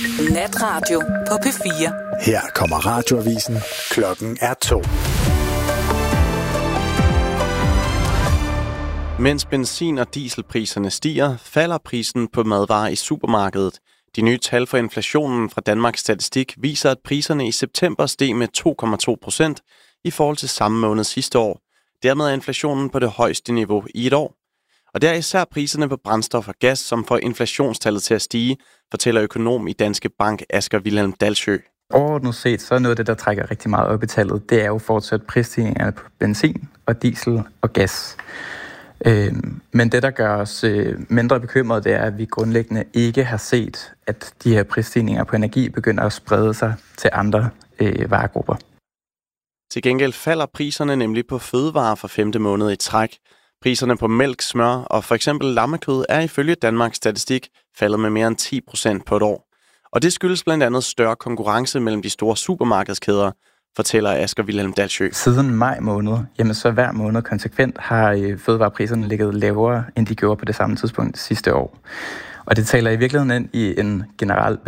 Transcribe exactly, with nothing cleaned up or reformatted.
Natradio på P fire. Her kommer radioavisen. Klokken er to. Mens benzin- og dieselpriserne stiger, falder prisen på madvarer i supermarkedet. De nye tal for inflationen fra Danmarks Statistik viser, at priserne i september steg med to komma to procent i forhold til samme måned sidste år. Dermed er inflationen på det højeste niveau i et år. Og det er især priserne på brændstof og gas, som får inflationstallet til at stige, fortæller økonom i Danske Bank Asger Wilhelm Dalsø. Overordnet set, så er noget af det, der trækker rigtig meget op i tallet, det er jo fortsat prisstigningerne på benzin og diesel og gas. Øh, men det, der gør os øh, mindre bekymrede, det er, at vi grundlæggende ikke har set, at de her prisstigninger på energi begynder at sprede sig til andre øh, varegrupper. Til gengæld falder priserne nemlig på fødevarer for femte måned i træk. Priserne på mælk, smør og for eksempel lammekød er ifølge Danmarks Statistik faldet med mere end ti procent på et år. Og det skyldes blandt andet større konkurrence mellem de store supermarkedskæder, fortæller Asger Wilhelm Dalsø. Siden maj måned, jamen så hver måned konsekvent har øh, fødevarepriserne ligget lavere, end de gjorde på det samme tidspunkt sidste år. Og det taler i virkeligheden ind i en generel